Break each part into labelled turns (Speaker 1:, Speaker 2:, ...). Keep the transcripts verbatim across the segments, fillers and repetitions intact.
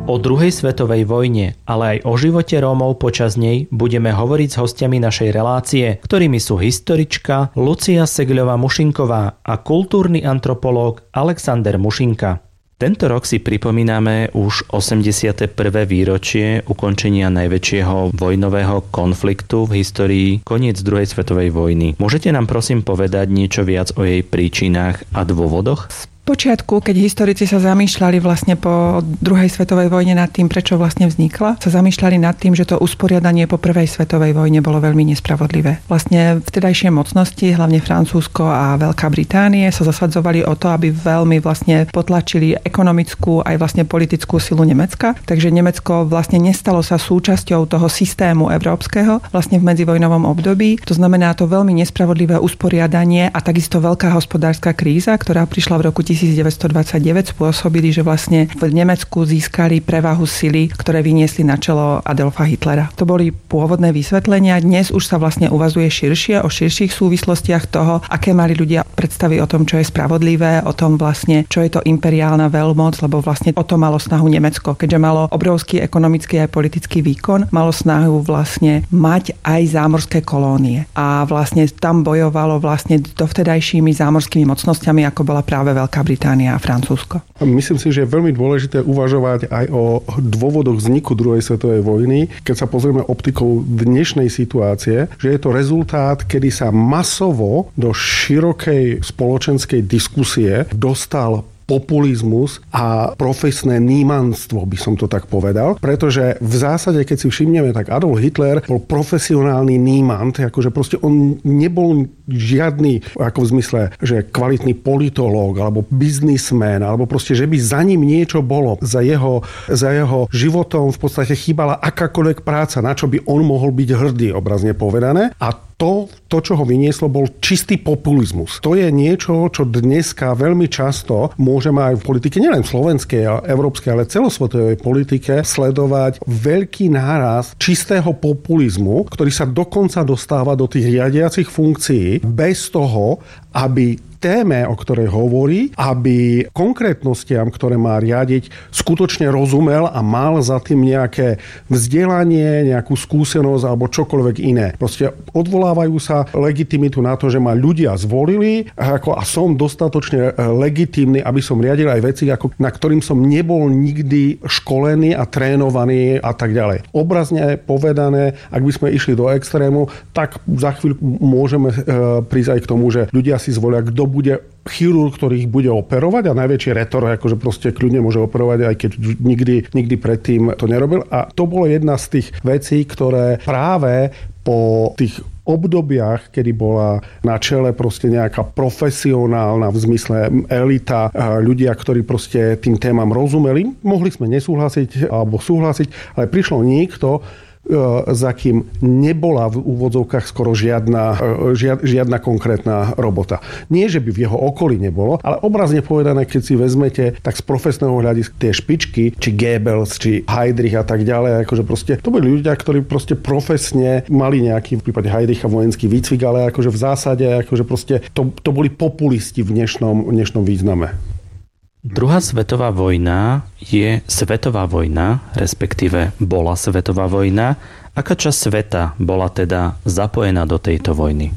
Speaker 1: O druhej svetovej vojne, ale aj o živote Rómov počas nej budeme hovoriť s hostiami našej relácie, ktorými sú historička Lucia Segľová-Mušinková a kultúrny antropológ Alexander Mušinka. Tento rok si pripomíname už osemdesiate prvé výročie ukončenia najväčšieho vojnového konfliktu v histórii, koniec druhej svetovej vojny. Môžete nám prosím povedať niečo viac o jej príčinách a dôvodoch?
Speaker 2: V počiatku, keď historici sa zamýšľali vlastne po druhej svetovej vojne nad tým, prečo vlastne vznikla, sa zamýšľali nad tým, že to usporiadanie po prvej svetovej vojne bolo veľmi nespravodlivé. Vlastne vtedajšie mocnosti, hlavne Francúzsko a Veľká Británie, sa zasadzovali o to, aby veľmi vlastne potlačili ekonomickú aj vlastne politickú silu Nemecka. Takže Nemecko vlastne nestalo sa súčasťou toho systému európskeho vlastne v medzivojnovom období. To znamená to veľmi nespravodlivé usporiadanie a takisto veľká hospodárska kríza, ktorá prišla v roku devätnásťstodvadsaťdeväť, spôsobili, že vlastne v Nemecku získali prevahu sily, ktoré vyniesli na čelo Adolfa Hitlera. To boli pôvodné vysvetlenia. Dnes už sa vlastne uvazuje širšie o širších súvislostiach toho, aké mali ľudia predstavy o tom, čo je spravodlivé, o tom vlastne, čo je to imperiálna veľmoc, lebo vlastne o to malo snahu Nemecko, keďže malo obrovský ekonomický aj politický výkon, malo snahu vlastne mať aj zámorské kolónie. A vlastne tam bojovalo vlastne dovtedajšími zámorskými mocnosťami, ako bola práve Veľká Británia a Francúzsko.
Speaker 3: Myslím si, že je veľmi dôležité uvažovať aj o dôvodoch vzniku druhej svetovej vojny, keď sa pozrieme optikou dnešnej situácie, že je to rezultát, kedy sa masovo do širokej spoločenskej diskusie dostal populizmus a profesné nímanstvo, by som to tak povedal. Pretože v zásade, keď si všimneme, tak Adolf Hitler bol profesionálny nímant, akože proste on nebol žiadny, ako v zmysle, že kvalitný politológ, alebo biznismen, alebo proste, že by za ním niečo bolo. Za jeho, za jeho životom v podstate chýbala akákoľvek práca, na čo by on mohol byť hrdý, obrazne povedané. A To, to, čo ho vynieslo, bol čistý populizmus. To je niečo, čo dneska veľmi často môžeme aj v politike, nielen slovenskej a európskej, ale celosvetovej politike sledovať veľký náraz čistého populizmu, ktorý sa dokonca dostáva do tých riadiacich funkcií bez toho, aby téme, o ktorej hovorí, aby konkrétnostiam, ktoré má riadiť, skutočne rozumel a mal za tým nejaké vzdelanie, nejakú skúsenosť alebo čokoľvek iné. Proste odvolávajú sa legitimitu na to, že ma ľudia zvolili ako, a som dostatočne legitímny, aby som riadil aj veci, ako, na ktorým som nebol nikdy školený a trénovaný a tak ďalej. Obrazne povedané, ak by sme išli do extrému, tak za chvíľu môžeme e, prísť aj k tomu, že ľudia si zvolia, kto bude chirurg, ktorý ich bude operovať a najväčší retor, akože proste kľudne môže operovať, aj keď nikdy, nikdy predtým to nerobil. A to bolo jedna z tých vecí, ktoré práve po tých obdobiach, kedy bola na čele proste nejaká profesionálna v zmysle elita, ľudia, ktorí proste tým témam rozumeli, mohli sme nesúhlasiť alebo súhlasiť, ale prišlo niekto, za kým nebola v úvodzovkách skoro žiadna, žiad, žiadna konkrétna robota. Nie, že by v jeho okolí nebolo, ale obrazne povedané, keď si vezmete, tak z profesného hľadiska tie špičky, či Goebbels, či Heydrich a tak ďalej, akože proste, to boli ľudia, ktorí proste profesne mali nejaký, v prípade Heydricha vojenský výcvik, ale akože v zásade, akože proste, to, to boli populisti v dnešnom, v dnešnom význame.
Speaker 1: Druhá svetová vojna je svetová vojna, respektíve bola svetová vojna. Aká časť sveta bola teda zapojená do tejto vojny?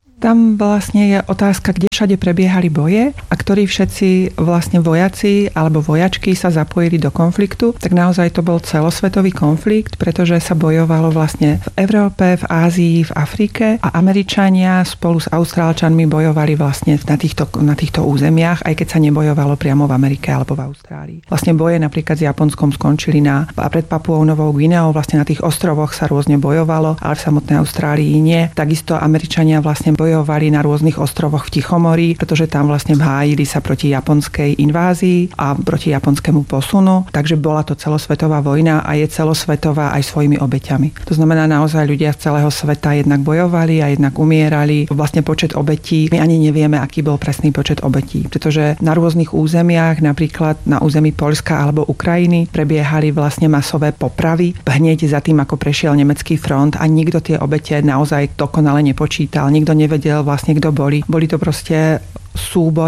Speaker 2: Tam vlastne je otázka, kde všade prebiehali boje a ktorí všetci vlastne vojaci alebo vojačky sa zapojili do konfliktu, tak naozaj to bol celosvetový konflikt, pretože sa bojovalo vlastne v Európe, v Ázii, v Afrike a Američania spolu s Austrálčanmi bojovali vlastne na týchto, na týchto územiach, aj keď sa nebojovalo priamo v Amerike alebo v Austrálii. Vlastne boje napríklad s Japonskom skončili na, pred Papuou Novou Guineou, vlastne na tých ostrovoch sa rôzne bojovalo, ale v samotnej Austrálii nie. Takisto Američania vlastne bojovali bojovali na rôznych ostrovoch v Tichomorí, pretože tam vlastne hájili sa proti japonskej invázii a proti japonskému posunu. Takže bola to celosvetová vojna a je celosvetová aj svojimi obeťami. To znamená, naozaj ľudia z celého sveta jednak bojovali a jednak umierali. Vlastne počet obetí, my ani nevieme, aký bol presný počet obetí, pretože na rôznych územiach, napríklad na území Poľska alebo Ukrajiny, prebiehali vlastne masové popravy hneď za tým, ako prešiel nemecký front a nikto tie obete naozaj dokonale nepočítal. Nikto nevedel vlastne, kto boli. Boli to proste súbor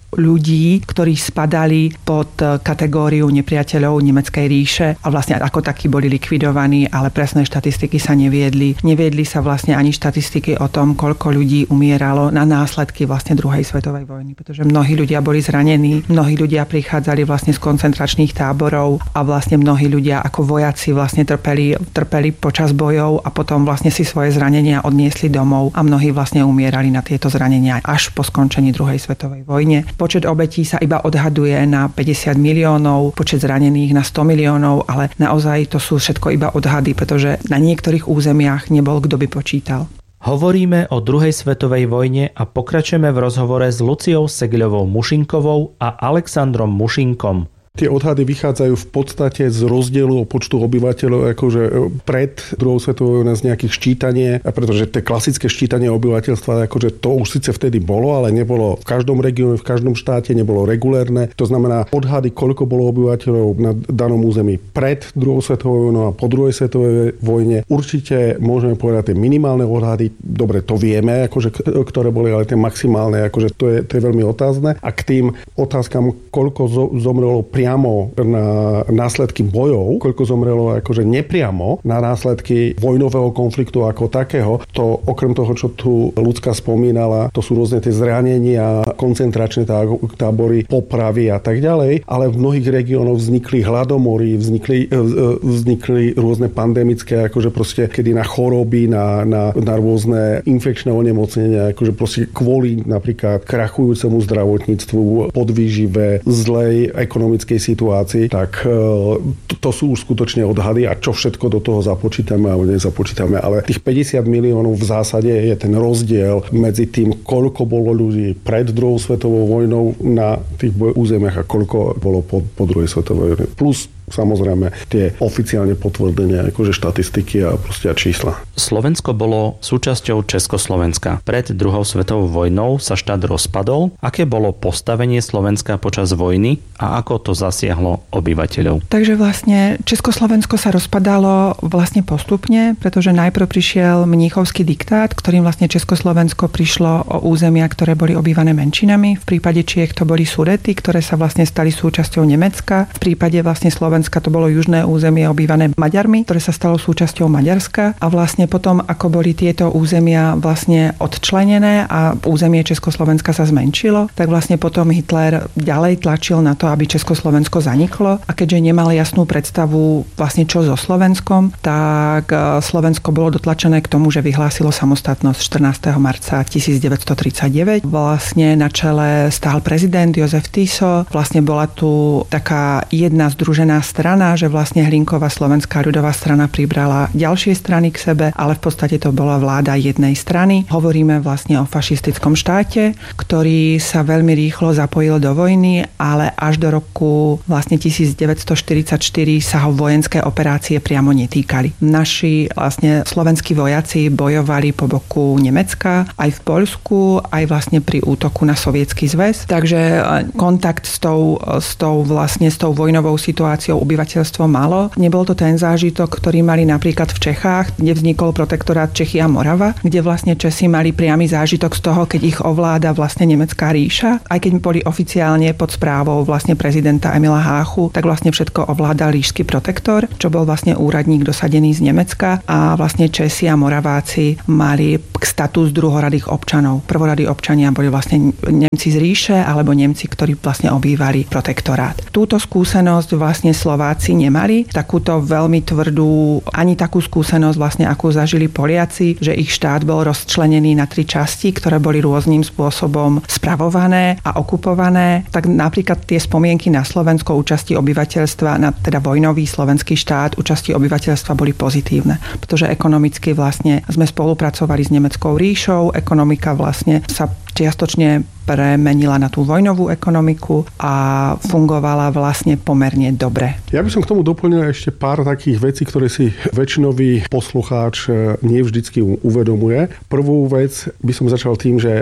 Speaker 2: ľudí, ktorí spadali pod kategóriu nepriateľov Nemeckej ríše a vlastne ako takí boli likvidovaní, ale presné štatistiky sa neviedli. Neviedli sa vlastne ani štatistiky o tom, koľko ľudí umieralo na následky vlastne druhej svetovej vojny, pretože mnohí ľudia boli zranení, mnohí ľudia prichádzali vlastne z koncentračných táborov a vlastne mnohí ľudia ako vojaci vlastne trpeli, trpeli počas bojov a potom vlastne si svoje zranenia odniesli domov a mnohí vlastne umierali na tieto zranenia až po skončení druhej svetovej vojne. Počet obetí sa iba odhaduje na päťdesiat miliónov, počet zranených na sto miliónov, ale naozaj to sú všetko iba odhady, pretože na niektorých územiach nebol kto by počítal.
Speaker 1: Hovoríme o druhej svetovej vojne a pokračujeme v rozhovore s Luciou Segľovou Mušinkovou a Alexandrom Mušinkom.
Speaker 3: Tie odhady vychádzajú v podstate z rozdielu o počtu obyvateľov, akože pred druhou svetovou vojnou z nejakých ščítanie, pretože tie klasické ščítanie obyvateľstva, akože to už síce vtedy bolo, ale nebolo v každom regióne, v každom štáte, nebolo regulérne. To znamená odhady, koľko bolo obyvateľov na danom území pred druhou svetovou vojnou a po druhej svetovej vojne. Určite môžeme povedať tie minimálne odhady, dobre, to vieme, akože, ktoré boli, ale tie maximálne, akože to je, to je veľmi otázne. A k tým otázkam, koľko zomrelo priamo na následky bojov, koľko zomrelo akože nepriamo na následky vojnového konfliktu ako takého, to okrem toho, čo tu Ľudská spomínala, to sú rôzne tie zranenia, koncentračné tábory, popravy a tak ďalej, ale v mnohých regiónoch vznikli hladomory, vznikli, vznikli rôzne pandemické, akože proste kedy na choroby, na, na, na rôzne infekčné onemocnenia, akože proste kvôli napríklad krachujúcemu zdravotníctvu, podvýžive, zlej ekonomickej situácii, tak to, to sú už skutočne odhady a čo všetko do toho započítame alebo nezapočítame, ale tých päťdesiat miliónov v zásade je ten rozdiel medzi tým, koľko bolo ľudí pred druhou svetovou vojnou na tých územiach a koľko bolo po, po druhej svetovej vojne. Plus samozrejme tie oficiálne potvrdené akože štatistiky a proste čísla.
Speaker 1: Slovensko bolo súčasťou Československa. Pred druhou svetovou vojnou sa štát rozpadol. Aké bolo postavenie Slovenska počas vojny a ako to zasiahlo obyvateľov?
Speaker 2: Takže vlastne Československo sa rozpadalo vlastne postupne, pretože najprv prišiel mníchovský diktát, ktorým vlastne Československo prišlo o územia, ktoré boli obývané menšinami. V prípade Čiech to boli Sudety, ktoré sa vlastne stali súčasťou Nemecka. V prípade vlastne Slovenska to bolo južné územie obývané Maďarmi, ktoré sa stalo súčasťou Maďarska a vlastne potom, ako boli tieto územia vlastne odčlenené a územie Československa sa zmenšilo, tak vlastne potom Hitler ďalej tlačil na to, aby Československo zaniklo a keďže nemal jasnú predstavu vlastne čo so Slovenskom, tak Slovensko bolo dotlačené k tomu, že vyhlásilo samostatnosť štrnásteho marca tisícdeväťstotridsaťdeväť. Vlastne na čele stál prezident Jozef Tiso, vlastne bola tu taká jedna združená strana, že vlastne Hlinková Slovenská ľudová strana pribrala ďalšie strany k sebe, ale v podstate to bola vláda jednej strany. Hovoríme vlastne o fašistickom štáte, ktorý sa veľmi rýchlo zapojil do vojny, ale až do roku vlastne tisícdeväťstoštyridsaťštyri sa ho vojenské operácie priamo netýkali. Naši vlastne slovenskí vojaci bojovali po boku Nemecka aj v Poľsku, aj vlastne pri útoku na Sovietsky zväz. Takže kontakt s tou, s tou vlastne s tou vojnovou situáciou obyvateľstvo malo. Nebol to ten zážitok, ktorý mali napríklad v Čechách, kde vznikol protektorát Čechy a Morava, kde vlastne Česi mali priamy zážitok z toho, keď ich ovláda vlastne Nemecká ríša. Aj keď boli oficiálne pod správou vlastne prezidenta Emila Háchu, tak vlastne všetko ovládal ríšsky protektor, čo bol vlastne úradník dosadený z Nemecka a vlastne Česi a Moraváci mali status druhoradých občanov. Prvoradí občania boli vlastne Nemci z ríše alebo Nemci, ktorí vlastne obývali protektorát. Túto skúsenosť vlastne Slováci nemali, takúto veľmi tvrdú, ani takú skúsenosť vlastne, akú zažili Poliaci, že ich štát bol rozčlenený na tri časti, ktoré boli rôznym spôsobom spravované a okupované. Tak napríklad tie spomienky na Slovensko účasti obyvateľstva, na teda vojnový slovenský štát, účasti obyvateľstva boli pozitívne, pretože ekonomicky vlastne sme spolupracovali s Nemeckou ríšou, ekonomika vlastne sa čiastočne premenila na tú vojnovú ekonomiku a fungovala vlastne pomerne dobre.
Speaker 3: Ja by som k tomu doplnil ešte pár takých vecí, ktoré si väčšinový poslucháč nie vždycky uvedomuje. Prvú vec by som začal tým, že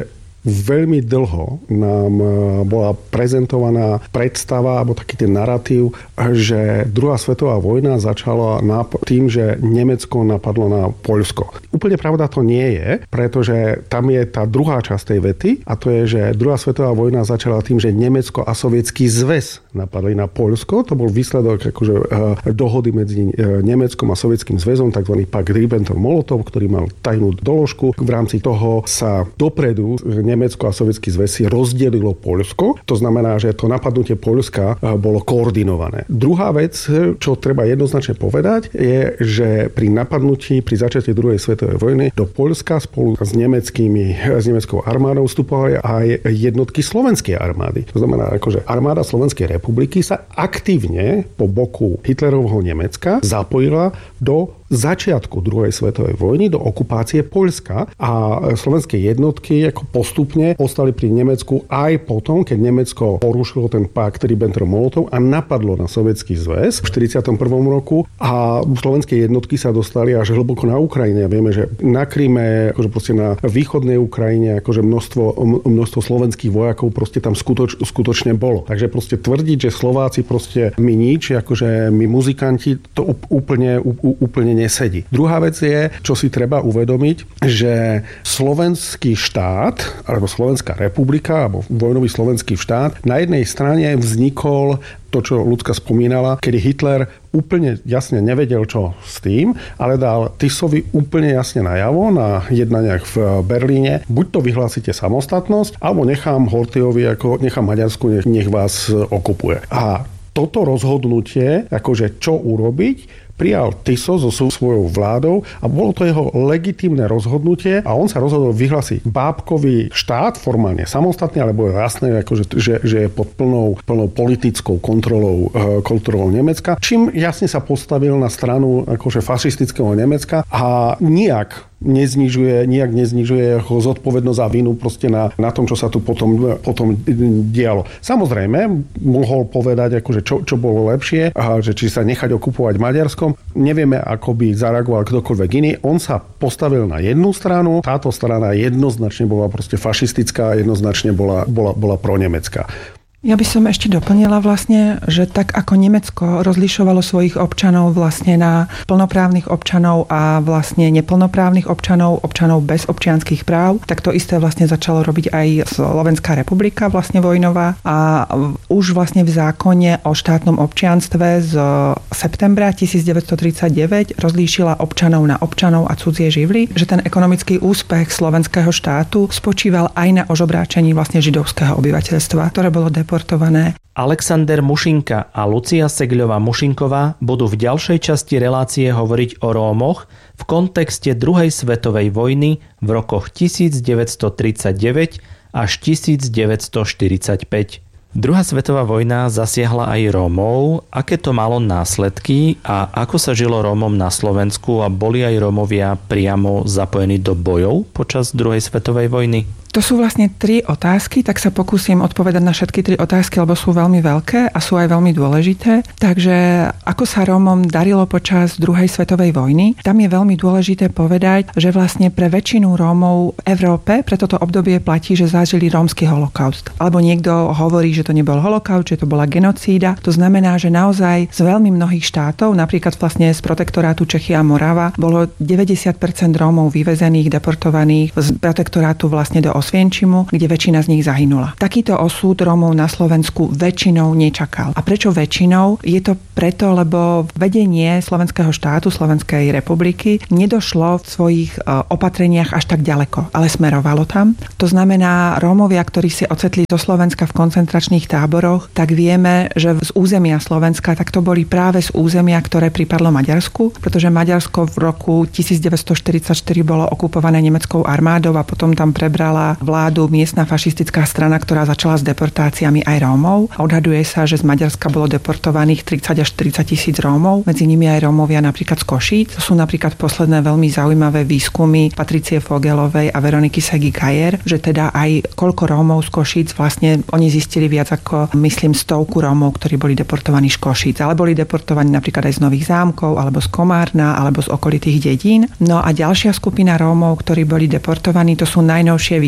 Speaker 3: veľmi dlho nám bola prezentovaná predstava, alebo taký ten narratív, že druhá svetová vojna začala tým, že Nemecko napadlo na Poľsko. Úplne pravda to nie je, pretože tam je tá druhá časť tej vety, a to je, že druhá svetová vojna začala tým, že Nemecko a Sovietsky zväz napadli na Poľsko. To bol výsledok akože, dohody medzi Nemeckom a Sovietským zväzom, tzv. Pakt Ribbentrop-Molotov, ktorý mal tajnú doložku. V rámci toho sa dopredu Nemecko a Sovietský zväz si rozdelilo Poľsko. To znamená, že to napadnutie Poľska bolo koordinované. Druhá vec, čo treba jednoznačne povedať, je, že pri napadnutí, pri začiatí druhej svetovej vojny do Poľska spolu s nemeckými, s nemeckou armádou vstupovali aj jednotky slovenskej armády. To znamená, akože armáda Slovenskej republiky sa aktívne po boku Hitlerovho Nemecka zapojila do začiatku druhej svetovej vojny, do okupácie Poľska, a slovenské jednotky ako postupne ostali pri Nemecku aj potom, keď Nemecko porušilo ten pakt Ribbentrop-Molotov a napadlo na Sovietsky zväz v štyridsiatom prvom roku, a slovenské jednotky sa dostali až hlboko na Ukrajine. A vieme, že na Kryme, akože proste na východnej Ukrajine, akože množstvo, množstvo slovenských vojakov proste tam skutoč, skutočne bolo. Takže proste tvrdiť, že Slováci proste my nič, akože my muzikanti, to úplne, úplne nesedí. Druhá vec je, čo si treba uvedomiť, že slovenský štát, alebo Slovenská republika, alebo vojnový slovenský štát, na jednej strane vznikol to, čo Ľudská spomínala, kedy Hitler úplne jasne nevedel, čo s tým, ale dal Tisovi úplne jasne najavo na jednaniach v Berlíne. Buď to vyhlásite samostatnosť, alebo nechám Hortyovi, ako nechám Maďarsku, nech, nech vás okupuje. A toto rozhodnutie, akože čo urobiť, prijal Tiso so svojou vládou a bolo to jeho legitímne rozhodnutie a on sa rozhodol vyhlásiť bábkový štát formálne samostatný, ale bolo jasné, akože, že, že je pod plnou, plnou politickou kontrolou, kontrolou Nemecka, čím jasne sa postavil na stranu akože fašistického Nemecka a nijak neznižuje, nijak neznižuje jeho zodpovednosť a vinu proste na, na tom, čo sa tu potom, potom dialo. Samozrejme, mohol povedať, akože čo, čo bolo lepšie, a že či sa nechať okupovať Maďarskom. Nevieme, ako by zareagoval kdokoľvek iný. On sa postavil na jednu stranu, táto strana jednoznačne bola proste fašistická, jednoznačne bola, bola, bola pronemecká.
Speaker 2: Ja by som ešte doplnila vlastne, že tak ako Nemecko rozlišovalo svojich občanov vlastne na plnoprávnych občanov a vlastne neplnoprávnych občanov, občanov bez občianskych práv, tak to isté vlastne začalo robiť aj Slovenská republika vlastne vojnová a už vlastne v zákone o štátnom občianstve z septembra devätnásťtridsaťdeväť rozlíšila občanov na občanov a cudzie živly, že ten ekonomický úspech slovenského štátu spočíval aj na ožobráčení vlastne židovského obyvateľstva, ktoré bolo deportované.
Speaker 1: Alexander Mušinka a Lucia Segľová-Mušinková budú v ďalšej časti relácie hovoriť o Rómoch v kontexte druhej svetovej vojny v rokoch devätnásťtridsaťdeväť až devätnásťštyridsaťpäť. Druhá svetová vojna zasiahla aj Rómov. Aké to malo následky a ako sa žilo Rómom na Slovensku a boli aj Rómovia priamo zapojení do bojov počas druhej svetovej vojny?
Speaker 2: To sú vlastne tri otázky, tak sa pokúsim odpovedať na všetky tri otázky, lebo sú veľmi veľké a sú aj veľmi dôležité. Takže ako sa Rómom darilo počas druhej svetovej vojny, tam je veľmi dôležité povedať, že vlastne pre väčšinu Rómov v Európe pre toto obdobie platí, že zažili rómsky holokaust. Alebo niekto hovorí, že to nebol holokaust, že to bola genocída. To znamená, že naozaj z veľmi mnohých štátov, napríklad vlastne z protektorátu Čechy a Morava, bolo deväťdesiat percent Rómov vyvezených, deportovaných z protektorátu vlastne do Osvienčimu, kde väčšina z nich zahynula. Takýto osud Rómov na Slovensku väčšinou nečakal. A prečo väčšinou? Je to preto, lebo vedenie slovenského štátu, Slovenskej republiky nedošlo v svojich opatreniach až tak ďaleko, ale smerovalo tam. To znamená, Rómovia, ktorí si ocetli zo Slovenska v koncentračných táboroch, tak vieme, že z územia Slovenska, tak to boli práve z územia, ktoré pripadlo Maďarsku, pretože Maďarsko v roku devätnásťštyridsaťštyri bolo okupované nemeckou armádou a potom tam prebrala vládu miestna fašistická strana, ktorá začala s deportáciami aj Rómov. Odhaduje sa, že z Maďarska bolo deportovaných tridsať až štyridsať tisíc Rómov, medzi nimi aj Rómovia napríklad z Košíc. To sú napríklad posledné veľmi zaujímavé výskumy Patricie Fogelovej a Veroniky Segi-Kajer, že teda aj koľko Rómov z Košíc vlastne oni zistili viac ako, myslím, stovku Rómov, ktorí boli deportovaní z Košíc, ale boli deportovaní napríklad aj z Nových Zámkov, alebo z Komárna, alebo z okolitých dedín. No a ďalšia skupina Rómov, ktorí boli deportovaní, to sú najnovšie výskumy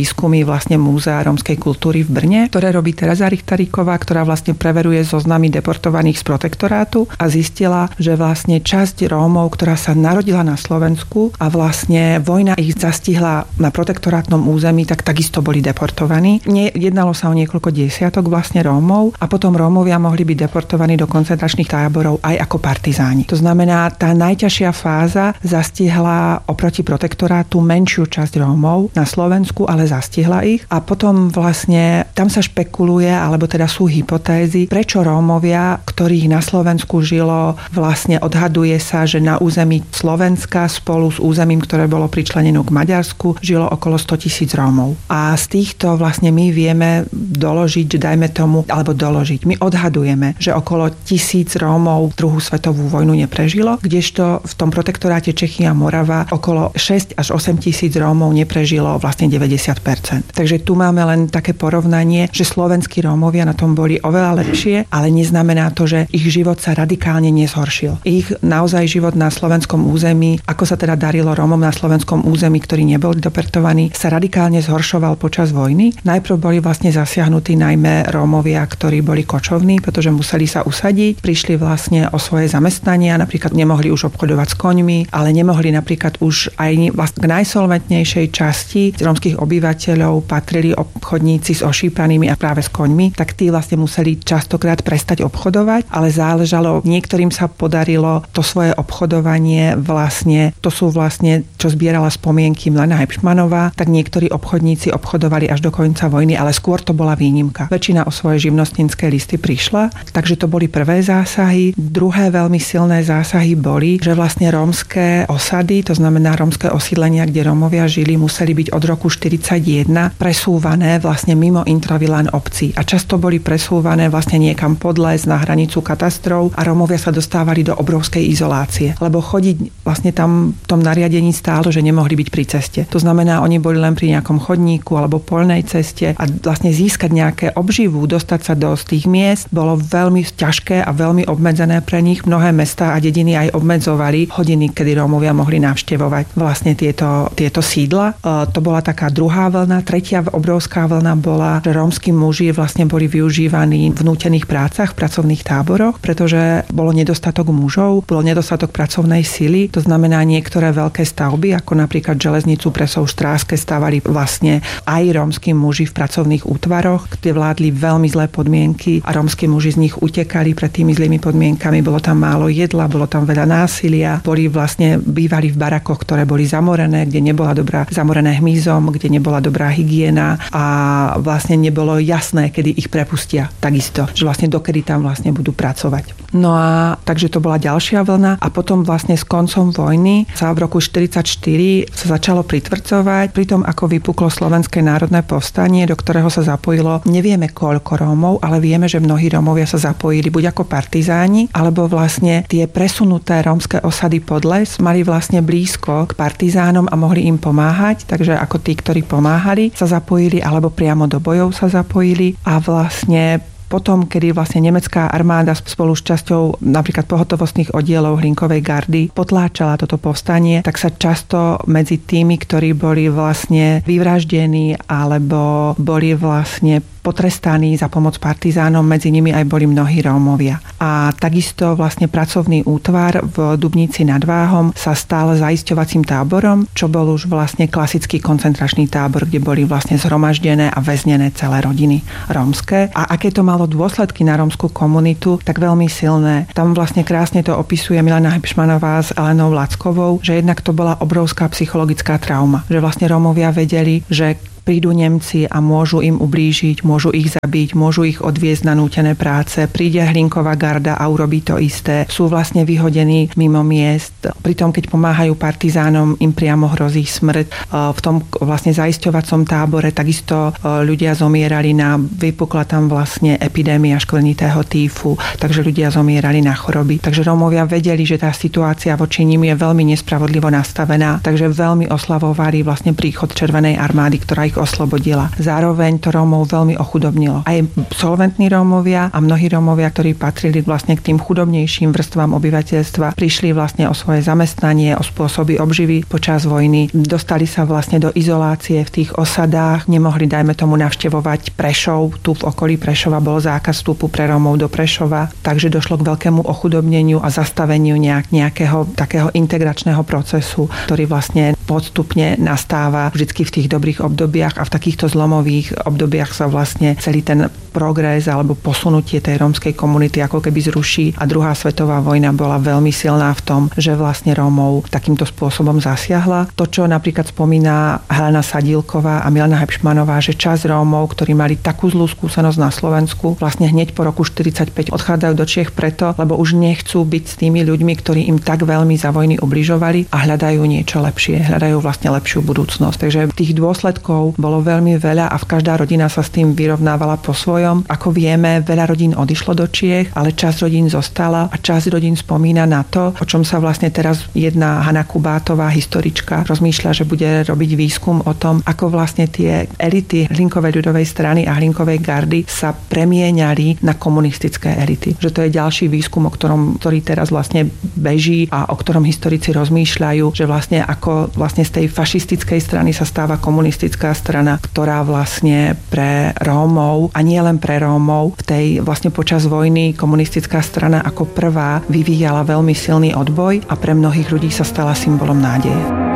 Speaker 2: výskumy vlastne Múzea rómskej kultúry v Brne, ktoré robí Tereza Richteríková, ktorá vlastne preveruje zoznamy deportovaných z protektorátu a zistila, že vlastne časť Rómov, ktorá sa narodila na Slovensku a vlastne vojna ich zastihla na protektorátnom území, tak takisto boli deportovaní. Jednalo sa o niekoľko desiatok vlastne Rómov a potom Rómovia mohli byť deportovaní do koncentračných táborov aj ako partizáni. To znamená, tá najťažšia fáza zastihla oproti protektorátu menšiu časť Rómov na Slovensku, ale zastihla ich a potom vlastne tam sa špekuluje, alebo teda sú hypotézy, prečo Rómovia, ktorých na Slovensku žilo, vlastne odhaduje sa, že na území Slovenska spolu s územím, ktoré bolo pričlenené k Maďarsku, žilo okolo sto tisíc Rómov. A z týchto vlastne my vieme doložiť, že dajme tomu, alebo doložiť, my odhadujeme, že okolo tisíc Rómov druhú svetovú vojnu neprežilo, kdežto v tom protektoráte Čechy a Morava okolo šesť až osem tisíc Rómov neprežilo vlastne deväťdesiat percent. Takže tu máme len také porovnanie, že slovenskí Rómovia na tom boli oveľa lepšie, ale neznamená to, že ich život sa radikálne nezhoršil. Ich naozaj život na slovenskom území, ako sa teda darilo Rómom na slovenskom území, ktorí neboli deportovaní, sa radikálne zhoršoval počas vojny. Najprv boli vlastne zasiahnutí najmä Rómovia, ktorí boli kočovní, pretože museli sa usadiť, prišli vlastne o svoje zamestnania, napríklad nemohli už obchodovať s koňmi, ale nemohli napríklad už aj vlastne k najsolventnejšej časti rómskych obyvateľov patrili obchodníci s ošípanými a práve s koňmi, tak tí vlastne museli častokrát prestať obchodovať, ale záležalo, niektorým sa podarilo to svoje obchodovanie vlastne, to sú vlastne, čo zbierala spomienky Mlena Hepšmanová, tak niektorí obchodníci obchodovali až do konca vojny, ale skôr to bola výnimka. Väčšina o svoje živnostnícke listy prišla, takže to boli prvé zásahy. Druhé veľmi silné zásahy boli, že vlastne rómske osady, to znamená rómske osídlenia, kde Rómovia žili, museli byť od roku štyridsaťjeden presúvané vlastne mimo intravilán obcí a často boli presúvané vlastne niekam pod les na hranicu katastrov a Rómovia sa dostávali do obrovskej izolácie, lebo chodiť vlastne tam v tom nariadení stálo, že nemohli byť pri ceste. To znamená, oni boli len pri nejakom chodníku alebo poľnej ceste a vlastne získať nejaké obživu, dostať sa do tých miest bolo veľmi ťažké a veľmi obmedzené pre nich. Mnohé mestá a dediny aj obmedzovali hodiny, kedy Rómovia mohli navštevovať vlastne tieto, tieto sídla. E, to bola taká druhá vlna. Tretia obrovská vlna bola, že rómski muži vlastne boli využívaní v nútených prácach, v pracovných táboroch, pretože bolo nedostatok mužov, bolo nedostatok pracovnej sily. To znamená, niektoré veľké stavby, ako napríklad železnicu Presov Štráske, stavali vlastne aj rómski muži v pracovných útvaroch, kde vládli veľmi zlé podmienky a rómski muži z nich utekali pred tými zlými podmienkami. Bolo tam málo jedla, bolo tam veľa násilia, boli vlastne bývali v barakoch, ktoré boli zamorené, kde nebola dobrá, zamorené hmyzom, kde nebola dobrá hygiena a vlastne nebolo jasné, kedy ich prepustia. Takisto, že vlastne dokedy tam vlastne budú pracovať. No a takže to bola ďalšia vlna a potom vlastne s koncom vojny sa v roku štyridsaťštyri sa začalo pritvrdzovať. Pritom ako vypuklo Slovenské národné povstanie, do ktorého sa zapojilo nevieme koľko Rómov, ale vieme, že mnohí Rómovia sa zapojili buď ako partizáni, alebo vlastne tie presunuté rómske osady pod les mali vlastne blízko k partizánom a mohli im pomáhať, takže ako tí, ktorí pomáhali, sa zapojili alebo priamo do bojov sa zapojili a vlastne potom, kedy vlastne nemecká armáda spolu s časťou napríklad pohotovostných oddielov Hlinkovej gardy potláčala toto povstanie, tak sa často medzi tými, ktorí boli vlastne vyvraždení alebo boli vlastne potrestaní za pomoc partizánom, medzi nimi aj boli mnohí Rómovia. A takisto vlastne pracovný útvar v Dubnici nad Váhom sa stal zaisťovacím táborom, čo bol už vlastne klasický koncentračný tábor, kde boli vlastne zhromaždené a väznené celé rodiny rómske. A aké to malo dôsledky na rómsku komunitu, tak veľmi silné. Tam vlastne krásne to opisuje Milena Hepšmanová s Elenou Lackovou, že jednak to bola obrovská psychologická trauma. Že vlastne Rómovia vedeli, že prídu Nemci a môžu im ublížiť, môžu ich zabiť, môžu ich odviesť na nútené práce. Príde Hlinková garda a urobí to isté. Sú vlastne vyhodení mimo miest. Pritom, keď pomáhajú partizánom, im priamo hrozí smrť. V tom vlastne zaisťovacom tábore takisto ľudia zomierali na, vypukla tam vlastne epidémia škvrnitého týfu, takže ľudia zomierali na choroby. Takže Rómovia vedeli, že tá situácia voči nim je veľmi nespravodlivo nastavená, takže veľmi oslavovali vlastne príchod Červenej armády, ktorá ich oslobodila. Zároveň to Rómov veľmi ochudobnilo. Aj solventní Rómovia a mnohí Rómovia, ktorí patrili vlastne k tým chudobnejším vrstvám obyvateľstva, prišli vlastne o svoje zamestnanie, o spôsoby obživy počas vojny, dostali sa vlastne do izolácie v tých osadách, nemohli, dajme tomu, navštevovať Prešov. Tu v okolí Prešova bol zákaz vstupu pre Rómov do Prešova, takže došlo k veľkému ochudobneniu a zastaveniu nejak, nejakého takého integračného procesu, ktorý vlastne postupne nastáva vždycky v tých dobrých obdobiach a v takýchto zlomových obdobiach sa vlastne celý ten progres alebo posunutie tej rómskej komunity ako keby zruší a druhá svetová vojna bola veľmi silná v tom, že vlastne Rómov takýmto spôsobom zasiahla. To, čo napríklad spomína Helena Sadílková a Milena Hepšmanová, že časť Rómov, ktorí mali takú zlú skúsenosť na Slovensku, vlastne hneď po roku štyridsaťpäť odchádzajú do Čiech preto, lebo už nechcú byť s tými ľuďmi, ktorí im tak veľmi za vojny ubližovali a hľadajú niečo lepšie, hľadajú vlastne lepšiu budúcnosť. Takže tých dôsledkov bolo veľmi veľa a v každá rodina sa s tým vyrovnávala po svojom. Ako vieme, veľa rodín odišlo do Čiech, ale časť rodín zostala a časť rodín spomína na to, o čom sa vlastne teraz jedna Hana Kubátová, historička, rozmýšľa, že bude robiť výskum o tom, ako vlastne tie elity Hlinkovej ľudovej strany a Hlinkovej gardy sa premieňali na komunistické elity. Že to je ďalší výskum, o ktorom, ktorý teraz vlastne beží a o ktorom historici rozmýšľajú, že vlastne ako vlastne z tej fašistickej strany sa stáva komunistická strana, ktorá vlastne pre Rómov a nie len pre Rómov v tej vlastne počas vojny komunistická strana ako prvá vyvíjala veľmi silný odboj a pre mnohých ľudí sa stala symbolom nádeje.